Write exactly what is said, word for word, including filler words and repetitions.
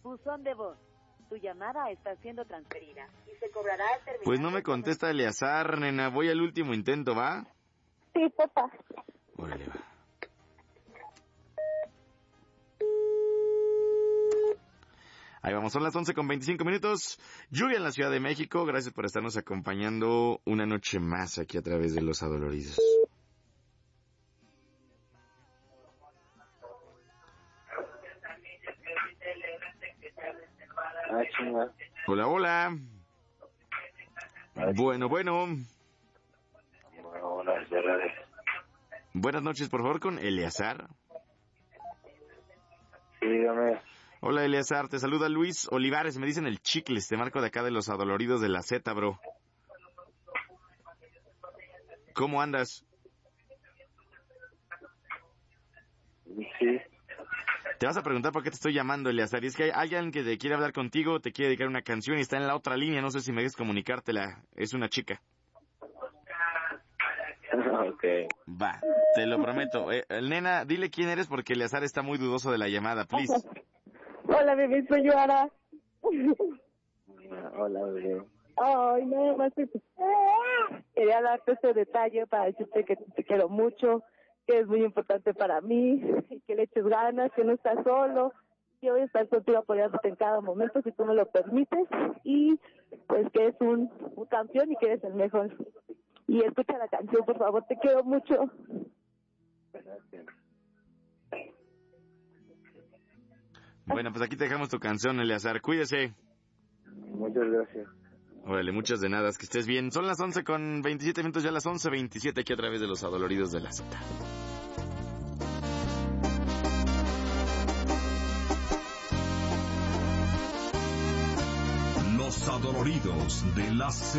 Buzón de voz. Tu llamada está siendo transferida y se cobrará al terminar. Pues no me contesta Eleazar, nena. Voy al último intento, ¿va? Sí, papá. Órale, va. Ahí vamos, son las once con veinticinco minutos. Lluvia en la Ciudad de México. Gracias por estarnos acompañando una noche más aquí a través de Los Adoloridos. Ah, chinga. Hola, hola. Bueno, bueno. Bueno, buenas tardes. Buenas noches, por favor, con Eleazar. Sí, dígame. Hola, Eleazar, te saluda Luis Olivares, me dicen el Chicles, te marco de acá de Los Adoloridos de la Z, bro. ¿Cómo andas? Sí. Te vas a preguntar por qué te estoy llamando, Eleazar, y es que hay alguien que te quiere hablar contigo, te quiere dedicar una canción y está en la otra línea, no sé si me dejes comunicártela, es una chica. Ok. Va, te lo prometo. Eh, nena, dile quién eres porque Eleazar está muy dudoso de la llamada, please. Hola, bebé, soy yo, Ara. Hola, bebé. Ay, nada más que... Quería darte este detalle para decirte que te quiero mucho, que es muy importante para mí, y que le eches ganas, que no estás solo, que voy a estar contigo apoyándote en cada momento si tú me lo permites, y pues que eres un, un campeón y que eres el mejor. Y escucha la canción, por favor, te quiero mucho. Gracias. Bueno, pues aquí te dejamos tu canción, Eleazar, cuídese. Muchas gracias. Órale, muchas de nada, que estés bien. Son las once con veintisiete minutos, ya las once veintisiete aquí a través de Los Adoloridos de la Z. Los Adoloridos de la Z.